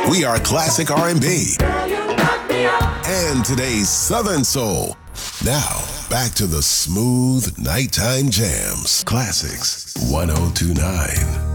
We are classic R&B and today's Southern Soul. Now, back to the smooth nighttime jams. Classics 1029.